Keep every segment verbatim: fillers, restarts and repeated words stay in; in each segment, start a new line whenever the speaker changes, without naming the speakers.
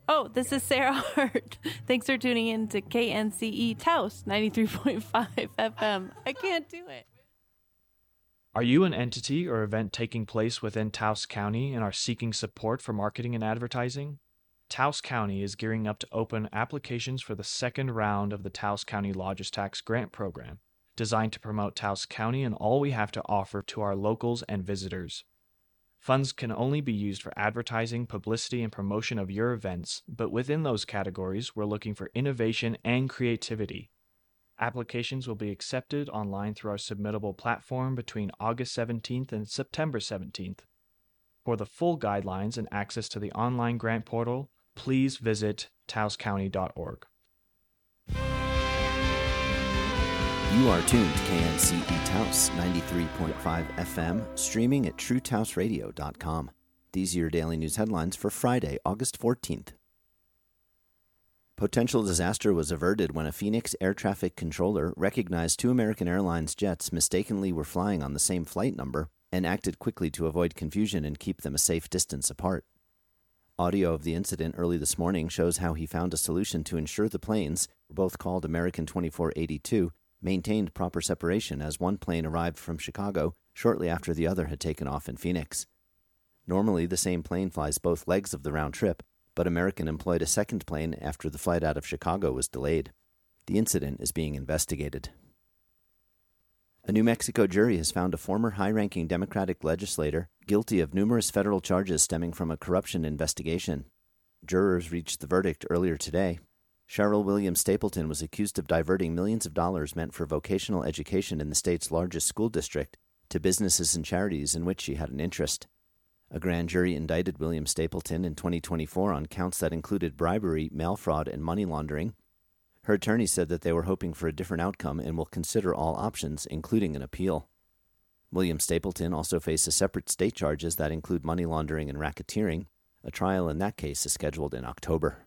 Oh, this is Sarah Hart. Thanks for tuning in to K N C E Taos ninety-three point five F M. I can't do it.
Are you an entity or event taking place within Taos County and are seeking support for marketing and advertising? Taos County is gearing up to open applications for the second round of the Taos County Lodgers Tax Grant Program, designed to promote Taos County and all we have to offer to our locals and visitors. Funds can only be used for advertising, publicity, and promotion of your events, but within those categories, we're looking for innovation and creativity. Applications will be accepted online through our submittable platform between August seventeenth and September seventeenth. For the full guidelines and access to the online grant portal, please visit taos county dot org.
You are tuned to K N C E Taos ninety-three point five F M, streaming at true taos radio dot com. These are your daily news headlines for Friday, August fourteenth. Potential disaster was averted when a Phoenix air traffic controller recognized two American Airlines jets mistakenly were flying on the same flight number and acted quickly to avoid confusion and keep them a safe distance apart. Audio of the incident early this morning shows how he found a solution to ensure the planes, both called American twenty-four eighty-two, maintained proper separation as one plane arrived from Chicago shortly after the other had taken off in Phoenix. Normally, the same plane flies both legs of the round trip, but American employed a second plane after the flight out of Chicago was delayed. The incident is being investigated. A New Mexico jury has found a former high-ranking Democratic legislator guilty of numerous federal charges stemming from a corruption investigation. Jurors reached the verdict earlier today. Cheryl Williams Stapleton was accused of diverting millions of dollars meant for vocational education in the state's largest school district to businesses and charities in which she had an interest. A grand jury indicted Williams Stapleton in twenty twenty-four on counts that included bribery, mail fraud, and money laundering. Her attorney said that they were hoping for a different outcome and will consider all options, including an appeal. Williams Stapleton also faces separate state charges that include money laundering and racketeering. A trial in that case is scheduled in October.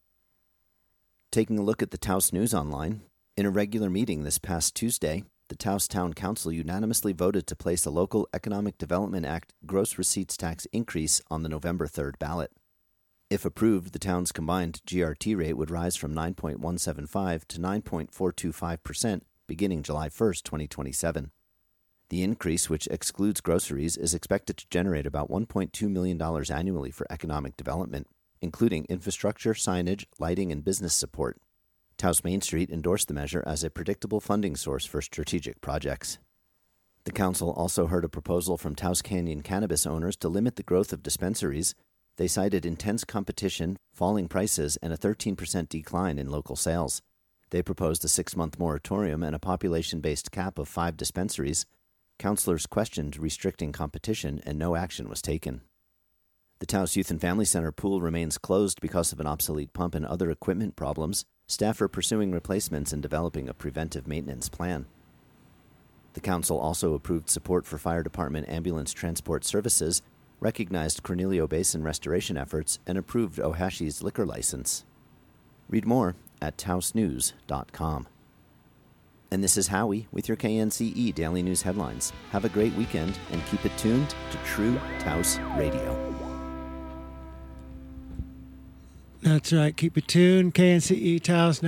Taking a look at the Taos News Online, in a regular meeting this past Tuesday, the Taos Town Council unanimously voted to place a local Economic Development Act gross receipts tax increase on the November third ballot. If approved, the town's combined G R T rate would rise from nine point one seven five to nine point four two five percent beginning July first, twenty twenty-seven. The increase, which excludes groceries, is expected to generate about one point two million dollars annually for economic development, including infrastructure, signage, lighting, and business support. Taos Main Street endorsed the measure as a predictable funding source for strategic projects. The council also heard a proposal from Taos Canyon cannabis owners to limit the growth of dispensaries. They cited intense competition, falling prices, and a thirteen percent decline in local sales. They proposed a six-month moratorium and a population-based cap of five dispensaries. Councilors questioned restricting competition, and no action was taken. The Taos Youth and Family Center pool remains closed because of an obsolete pump and other equipment problems. Staff are pursuing replacements and developing a preventive maintenance plan. The council also approved support for fire department ambulance transport services, recognized Cornelio Basin restoration efforts, and approved Ohashi's liquor license. Read more at taos news dot com. And this is Howie with your K N C E Daily News Headlines. Have a great weekend and keep it tuned to True Taos Radio.
That's right. Keep it tuned. K N C E Taos